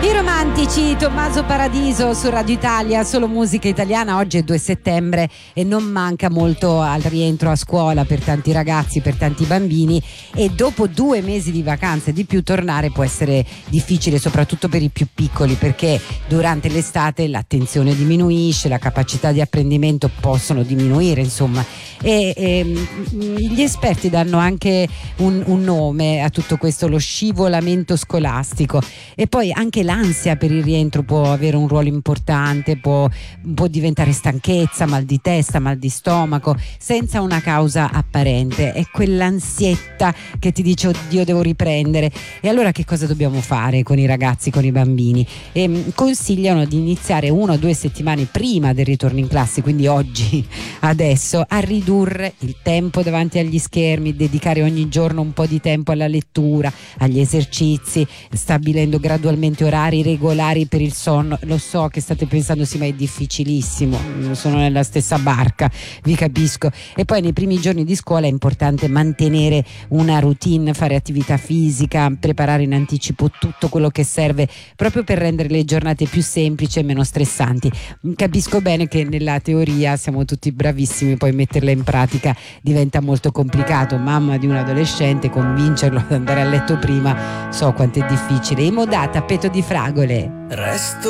I romantici, Tommaso Paradiso su Radio Italia, solo musica italiana. Oggi è 2 settembre e non manca molto al rientro a scuola per tanti ragazzi, per tanti bambini, e dopo 2 mesi di vacanze di più tornare può essere difficile, soprattutto per i più piccoli, perché durante l'estate l'attenzione diminuisce, la capacità di apprendimento possono diminuire, insomma, e gli esperti danno anche un nome a tutto questo: lo scivolamento scolastico. E poi anche l'ansia per il rientro può avere un ruolo importante, può diventare stanchezza, mal di testa, mal di stomaco, senza una causa apparente. È quell'ansietta che ti dice: oddio, devo riprendere. E allora che cosa dobbiamo fare con i ragazzi, con i bambini? Consigliano di iniziare 1 o 2 settimane prima del ritorno in classe, quindi oggi, adesso, a ridurre il tempo davanti agli schermi, dedicare ogni giorno un po' di tempo alla lettura, agli esercizi, stabilendo gradualmente orari regolari per il sonno. Lo so che state pensando: sì, ma è difficilissimo, sono nella stessa barca, vi capisco. E poi nei primi giorni di scuola è importante mantenere una routine, fare attività fisica, preparare in anticipo tutto quello che serve proprio per rendere le giornate più semplici e meno stressanti. Capisco bene che nella teoria siamo tutti bravissimi, poi metterla in pratica diventa molto complicato. Mamma di un adolescente, convincerlo ad andare a letto prima, so quanto è difficile. Imo Da, Tappeto di fragole. Resto